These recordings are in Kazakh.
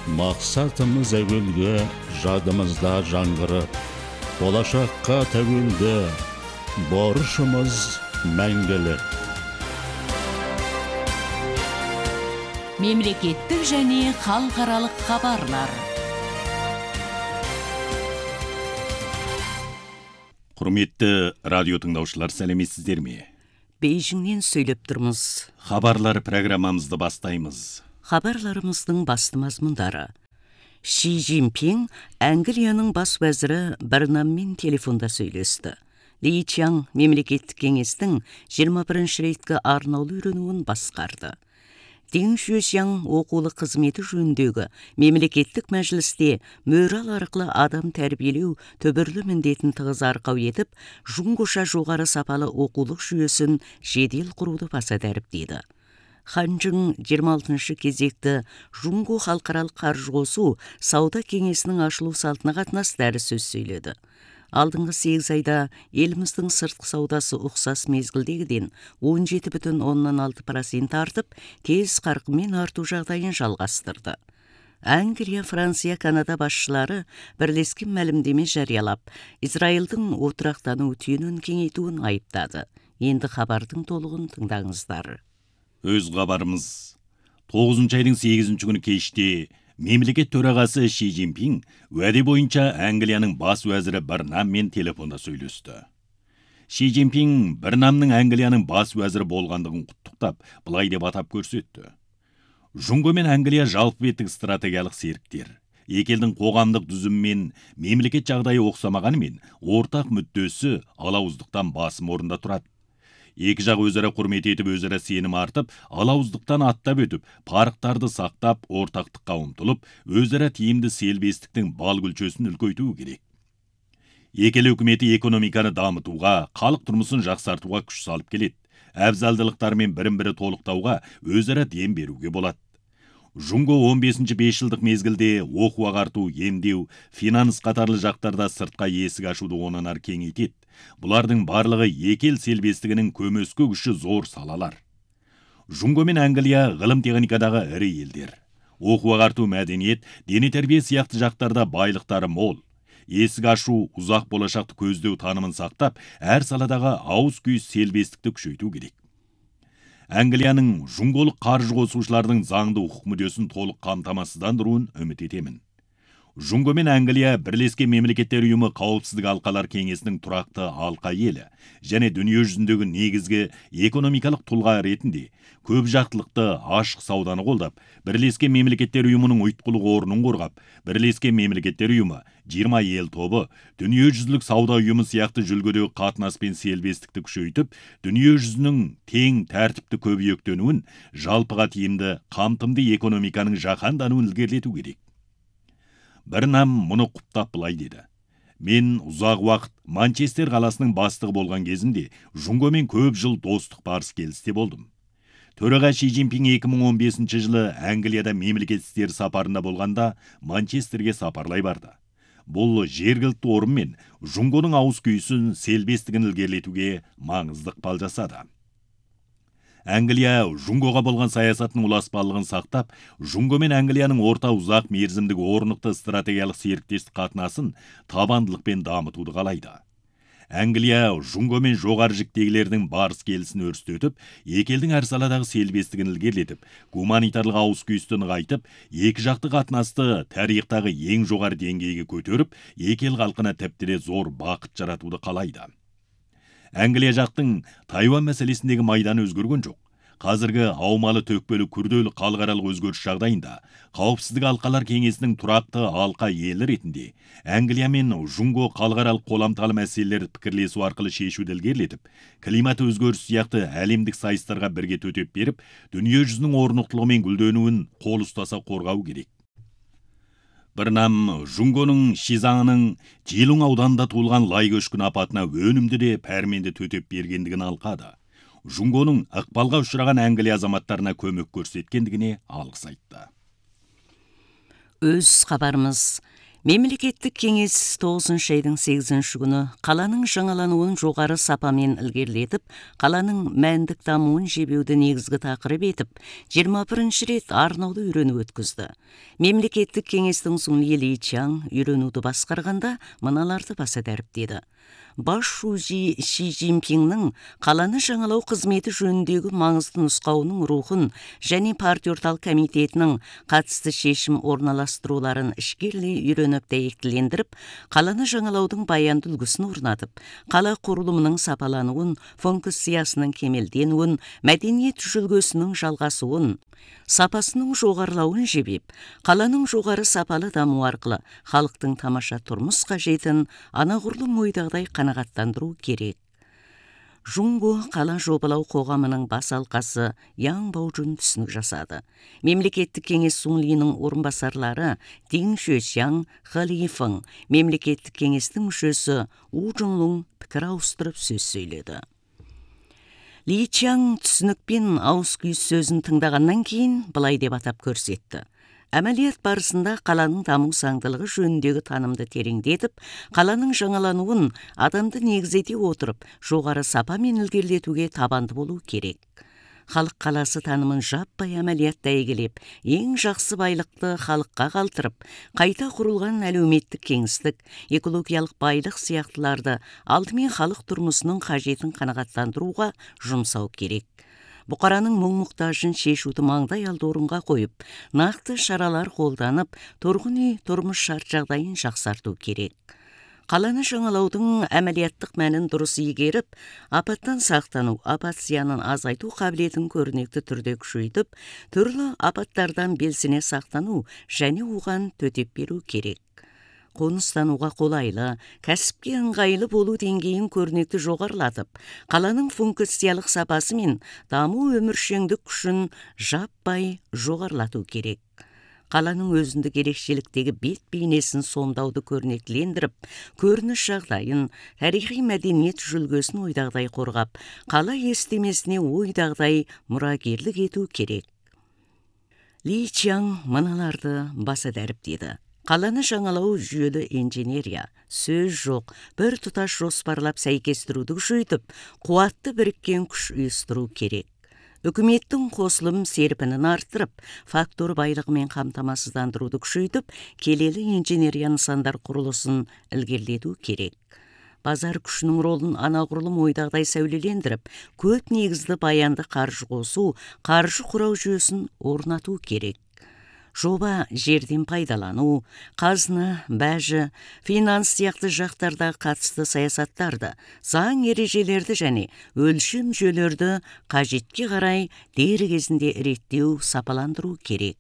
Мақсатымыз әуелгі, жадымызда жаңғырып, болашаққа тәуелді, борышымыз мәңгілік. Мемлекеттік және халықаралық хабарлар. Құрметті радио тыңдаушылар, сәлеметсіздер ме? Бейжіңнен сөйлеп тұрмыз. Хабарлар программамызды бастаймыз. Хабарларымыздың басты мазмұндары. Ши Цзиньпин Англияның бас уәзірі Барнаммен телефонда сөйлесті. Ли Чан мемлекеттік кеңестің 21-ші рейткі арнаулы үйренуін басқарды. Дин Шуэшян оқулық қызметі жөніндегі мемлекеттік мәжілісте мөрал арқылы адам тәрбиелеу төбірлі міндетін тығыз арқау етіп, жұңғыша жоғары сапалы оқулық жүйесін жедел құруды баса дәріптейді. Ханчжың 26-шы кезекті Жұңго халықаралық қаржы қосу сауда кеңесінің ашылу салтына қатынасты дәріс сөз сөйледі. Алдыңғы 8 айда еліміздің сыртқы саудасы ұқсас мезгілдегіден 17,6% артып, тез қарқынмен арту жағдайын жалғастырды. Англия, Франция, Канада басшылары бірлескен мәлімдеме жариялап, Израильдің отырақтану түйінін кеңейтуін айыптады. Енді хабардың толығын тыңдаңыздар. Өз хабарымыз. 9 айдың 8 күні кеште мемлекет төрағасы Ши Цзиньпин уәде бойынша Англияның бас уәзірі Барнаммен телефонда сөйлесті. Ши Цзиньпин Барнамның Англияның бас уәзірі болғандығын құттықтап, былай деп атап көрсетті. Жұңго мен Англия жалпы беттік стратегиялық серіктер. Екі елдің қоғамдық түзімі мен мемлекет жағдайы оқсамағанымен, ортақ мүддесі алауыздықтан басым орында тұрады. Екі жақ өзара құрмет етіп, өзара сенім артып, алауыздықтан аттап өтіп, парықтарды сақтап, ортақтыққа ұмтылып, өзара тиімді селбестіктің бал гүлшесін үлкейтуі керек. Екі ел үкіметі экономиканы дамытуға, халық тұрмысын жақсартуға күш салып келеді. Әбзалдылықтармен бірін-бірі толықтауға, өзара дем беруге болады. Жұңго 15-ші 5 жылдық мезгілде оқу ағарту, емдеу, финанс қатарлы жақтарда сыртқа есік ашуды онан ары кеңейтеді. Бұлардың барлығы екі ел селбестігінің көмескі күші зор салалар. Жұңго мен Англия ғылым техникадағы ірі елдер. Оқу ағарту, мәдениет, дене тәрбие сияқты жақтарда байлықтары мол. Есік ашу, ұзақ болашақты көздеу танымын сақтап, әр саладағы ауыз күйіс селбестікті күшейту керек. Англияның жұңголық қаржы қосушылардың заңды құқық мүддесін толық қамтамасыздандыруын үміт етемін. Жұңго мен Англия бірлескен мемлекеттер ұйымы қауіпсіздік алқалар кеңесінің тұрақты алқа елі және дүние жүзіндегі негізгі экономикалық тұлға ретінде көп жақтылықты ашық сауданы қолдап, бірлескен мемлекеттер ұйымының ұйытқылық орнын қорғап, бірлескен мемлекеттер ұйымы, 20 ел тобы, дүние жүзілік сауда ұйымы сияқты жүлгедегі қатынас пен селбестікті күшейтіп, дүние жүзінің тең тәртіпті көбейектенуін, жалпыға тиімді, қамтымды экономиканың жаһандануын ілгерілету керек. Барнам мұны құптап былай деді. Мен ұзақ уақыт Манчестер қаласының бастығы болған кезімде Жұңгомен көп жыл достық барыс келісте болдым. Төраға Ши Цзиньпин 2015 жылы Англияда мемлекет істері сапарында болғанда Манчестерге сапарлай барды. Бұл жергілікті орын мен Жұңгоның ауыз күйісін селбестігін ілгерілетуге маңызды ықпал жасады. Англия Жұңгоға болған саясатының ұласпалығын сақтап, Жұңго мен Англияның орта ұзақ мерзімдік орнықты стратегиялық серіктестік қатынасын табандылықпен дамытуды қалайды. Англия Жұңго мен жоғары жіктегілердің барыс келісін өрістетіп, екі елдің әр саладағы селбестігін ілгерілетіп, гуманитарлық ауыз күйісті нығайтып, екі жақты қатынасты тарихтағы ең жоғары деңгейге көтеріп, екі ел халқына тіпті зор бақыт жаратуды қалайды. Англия жақтың Тайвань мәселесіндегі майданы өзгерген жоқ. Қазіргі аумалы төкпелі күрделі халықаралық өзгеріс жағдайында қауіпсіздік алқалар кеңесінің тұрақты алқа елі ретінде Англия мен Жұңго халықаралық қоламталы мәселелерді пікірлесу арқылы шешуді ілгерілетіп, климат өзгерісі сияқты әлемдік сайыстарға бірге төтеп беріп, дүние жүзінің орнықтылығы мен гүлденуін қол ұстаса қорғау керек. Барнам Жұңгоның Шизаңның Жилун ауданында туылған лай көшкін апатына өнімді де пәрменді төтеп бергендігін алқады. Жұңгоның ықпалға ұшыраған Англия азаматтарына көмек көрсеткендігіне алғыс айтты. Өз хабарымыз. Мемлекеттік кеңес 9 айдың 8 күні қаланың жаңалануын жоғары сапамен ілгерілетіп, қаланың мәндік дамуын жебеуді негізгі тақырып етіп, 21 рет арнаулы үйрену өткізді. Мемлекеттік кеңестің Сунли Ли Чаң үйренуді басқарғанда мыналарды баса дәріптеді. Бас шужи Ши Цзиньпиннің қаланы жаңалау қызметі жөніндегі маңызды нұсқауының рухын және партия орталық комитетінің қатысты шешім орналастыруларын ішкерлей үйреніп дәйектілендіріп, қаланы жаңалаудың баянды үлгісін орнатып, қала құрылымының сапалануын, функциясының кемелденуін, мәдениет жүлгесінің жалғасуын, сапасының жоғарылауын жебеп, қаланың жоғары сапалы даму арқылы халықтың тамаша тұрмыс қажетін анағұрлым ойдағыдай қанағаттандыру керек. Жунго қала жобалау қоғамының бас алқасы Яң Баужун түсінік жасады. Мемлекеттік кеңес Сунлиның орынбасарлары Дин Шуэшяң, Хэ Лифeng, мемлекеттік кеңестің мүшесі У Жунлун пікір ауыстырып сөз сөйледі. Ли Чаң түсінікпен ауыз күйіс сөзін тыңдағаннан кейін былай деп атап көрсетті. Әмәлият барысында қаланың даму заңдылығы жөніндегі танымды тереңдетіп, қаланың жаңалануын адамды негізете отырып, жоғары сапамен ілгерілетуге табанды болу керек. Халық қаласы танымын жаппай әмәлиятта егелеп, ең жақсы байлықты халыққа қалтырып, қайта құрылған әлеуметтік кеңістік, экологиялық байлық сияқтыларды алдымен халық тұрмысының қажетін қанағаттандыруға жұмсау керек. Бұқараның мұң-мұқтажын шешуді маңдай алды орынға қойып, нақты шаралар қолданып, тұрғын үй тұрмыс шарт жағдайын жақсарту керек. Қаланы жаңалаудың әмәлияттық мәнін дұрыс игеріп, апаттан сақтану, апат зиянын азайту қабілетін көрнекті түрде күшейтіп, түрлі апаттардан белсене сақтану және оған төтеп беру керек. Қоныстануға қолайлы, кәсіпке ыңғайлы болу деңгейін көрнекті жоғарылатып, қаланың функциялық сапасы мен даму өміршеңдік күшін жаппай жоғарылату керек. Қаланың өзіндік ерекшеліктегі бет бейнесін сомдауды көрнектілендіріп, көрініс жағдайын, тарихи мәдениет жүлгесін ойдағыдай қорғап, қала естемесіне ойдағыдай мұрагерлік ету керек. Ли Чаң мыналарды баса дәріптеді. Қаланы жаңалау жүйелі инженерия, сөз жоқ, бір тұтас жоспарлап сәйкестіруді күшейтіп, қуатты біріккен күш ұйыстыру керек. Үкіметтің қосылым серпінін арттырып, фактор байлығымен қамтамасыздандыруды күшейтіп, келелі инженерия нысандар құрылысын ілгерілету керек. Базар күшінің ролын анағұрлым ойдағыдай сәулелендіріп, көп негізді баянды қаржы қосу, қаржы құрау жүйесін орнату керек. Жоба жерден пайдалану, қазына, бәжі, финанс сияқты жақтарда қатысты саясаттарды, заң ережелерді және өлшем жүйелерді қажетке қарай дер кезінде реттеу, сапаландыру керек.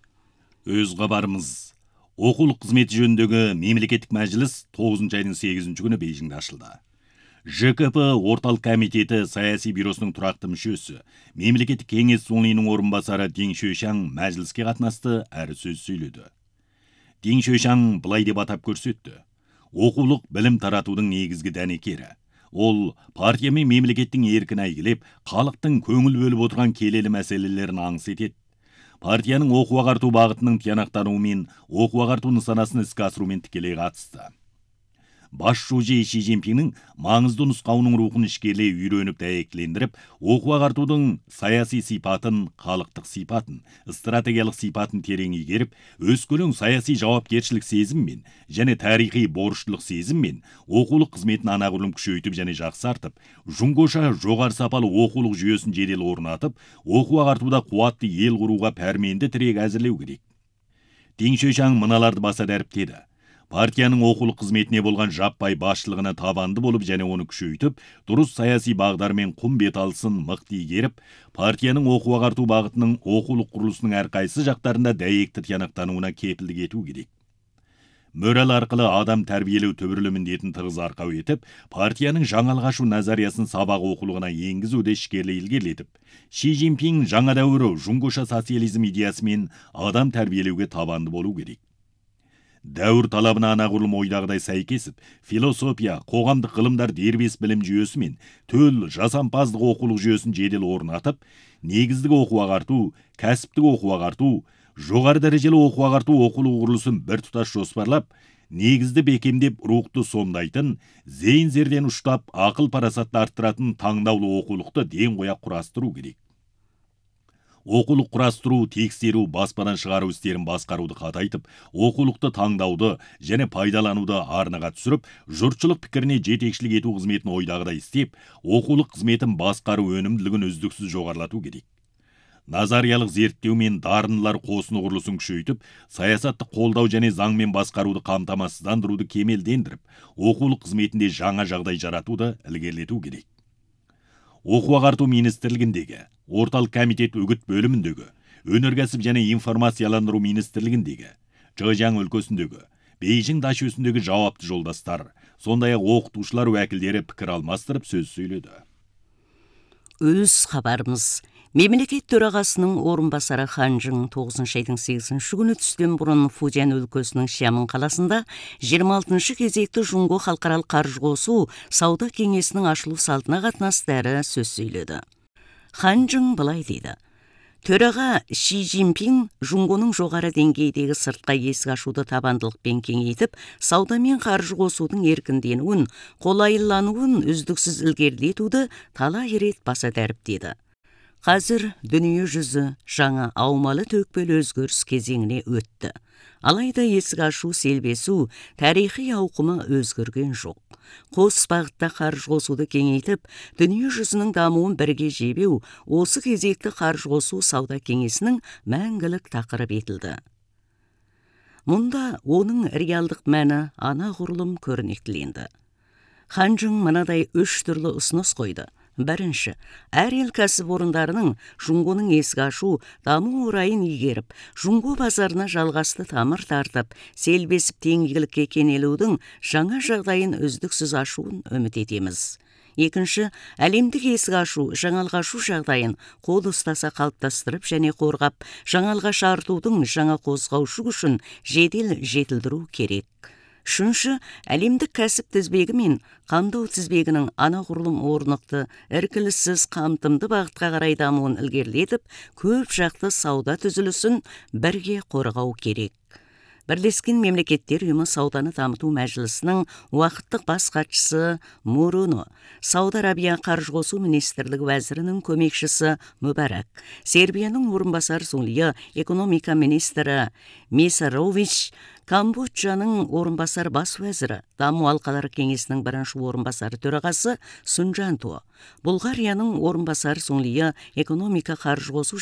Өз хабарымыз. Оқулық қызметі жөніндегі мемлекеттік мәжіліс 9 айдың 8 күні Бейжіңде ашылды. ЖКП орталық комитеті саяси бюросының тұрақты мүшесі, мемлекеттік кеңес Сунлиның орынбасары Дин Шуэшяң мәжіліске қатынасты әрі сөз сөйледі. Дин Шуэшяң былай деп атап көрсетті. Оқулық білім таратудың негізгі дәнекері. Ол партия мен мемлекеттің еркін әйгілеп, халықтың көңіл бөліп отырған келелі мәселелерін аңыс етеді. Партияның оқу-ағарту бағытының тиянақтануымен оқу-ағарту нысанасын іске асырумен тікелей қатысты. Бас шужи Ши Цзиньпиннің маңызды нұсқауының рухын ішкерлей үйреніп дәйектілендіріп, оқу-ағартудың саяси сипатын, халықтық сипатын, стратегиялық сипатын терең игеріп, өскелең саяси жауапкершілік сезіммен және тарихи борыштылық сезіммен оқулық қызметін анағұрлым күшейтіп және жақсартып, жұңгоша жоғары сапалы оқулық жүйесін жедел орнатып, оқу-ағартуда қуатты ел құруға пәрменді тірек әзірлеу керек. Дин Шуэшяң мыналарды баса дәріптеді. Партияның оқулық қызметіне болған жаппай басшылығына табанды болып және оны күшейтіп, дұрыс саяси бағдармен құм бет алсын мықты игеріп, партияның оқу-ағарту бағытының оқулық құрылысының әрқайсы жақтарында дәйекті тиянақтануына кепілдік ету керек. Мөрал арқылы адам тәрбиелеу түбірлі міндетін тығыз арқау етіп, партияның жаңалық ашу назариясын сабақ оқулығына енгізуді ішкерлей ілгерілетіп, Ши Цзиньпин жаңа дәуірі жұңгоша социализм идеясымен адам тәрбиелеуге табанды болу керек. Дәуір талабына анағұрлым ойдағыдай сәйкесіп, философия, қоғамдық ғылымдар дербес білім жүйесі мен төл жасампаздық оқулық жүйесін жедел орнатып, негіздік оқу-ағарту, кәсіптік оқу-ағарту, жоғары дәрежелі оқу-ағарту оқулық құрылысын бір тұтас жоспарлап, негізді бекемдеп рухты сомдайтын, зейін зерден ұштап, ақыл парасатты арттыратын таңдаулы оқулықты ден қоя құрастыру керек. Оқулық құрастыру, тексеру, баспадан шығару істерін басқаруды қатайтып, оқулықты таңдауды және пайдалануды арнаға түсіріп, жұртшылық пікіріне жетекшілік ету қызметін ойдағыдай істеп, оқулық қызметін басқару өнімділігін үздіксіз жоғарлату керек. Назариялық зерттеу мен дарындылар қосыны құрылысын күшейтіп, саясатты қолдау және заңмен басқаруды қамтамасыздандыруды кемелдендіріп, оқулық қызметінде жаңа жағдай жаратуды ілгерілету керек. Оқу ағарту министрлігіндегі, орталық комитет үгіт бөліміндегі, өнеркәсіп және информацияландыру министрлігіндегі, Чжэжяң өлкесіндегі, Бейжің дачөсіндегі жауапты жолдастар, сондай-ақ оқытушылар уәкілдері пікір алмастырып сөз сөйледі. Өз хабарымыз. Мемлекет төрағасының орынбасары Ханжың 9 айдың 8 күні түстен бұрын Фужан өлкесінің Шямын қаласында 26 кезекті Жунго халықаралық қаржы қосу сауда кеңесінің ашылу салтына қатынасты сөз сөйледі. Ханжың былай дейді: Төраға Ши Цзиньпин Жунгоның жоғары деңгейдегі сыртқа есік ашуды табандылықпен кеңейтіп, сауда мен қаржы қосудың еркінденуін, қолайлануын үздіксіз ілгерілетуді талай рет баса дәріптеді. Қазір дүние жүзі жаңа аумалы төкпелі өзгеріс кезеңіне өтті. Алайда есік ашу селбесу тарихи ауқымы өзгерген жоқ. Қос бағытта қаржы қосуды кеңейтіп, дүние жүзінің дамуын бірге жебеу осы кезекті қаржы қосу сауда кеңесінің мәңгілік тақырып етілді. Мұнда оның реалдық мәні анағұрлым көрнектіленді. Ханжың мынадай 3 түрлі ұсыныс қойды. Бірінші, әр ел кәсіпорындарының Жунгоның есік ашу, даму орайын игеріп, Жунго базарына жалғасты тамыр тартып, селбесіп теңгілікке кенелудің жаңа жағдайын үздіксіз ашуын үміт етеміз. Екінші, әлемдік есік ашу, жаңалғашу жағдайын қол ұстаса қалыптастырып және қорғап, жаңалға шартудың жаңа қозғаушы күшін жедел жетілдіру керек. Үшінші, әлемдік кәсіп тізбегі мен қамдау тізбегінің анағұрлым орнықты, іркіліссіз қамтымды бағытқа қарай дамуын ілгерілетіп, көп жақты сауда түзілісін бірге қорғау керек. Бірлескен мемлекеттер ұйымы сауданы дамыту мәжілісінің уақыттық бас хатшысы Муруно, Сауд Арабия қаржы қосу министрлігі вәзірінің көмекшісі Мүбәрак, Сербияның орынбасар соңлия экономика министрі Месарович, Камбоджаның орынбасар бас вәзірі, даму алқалары кеңесінің бірінші орынбасары төрағасы Сунжантуо, Бұлғарияның орынбасар соңлия экономика қаржы қосу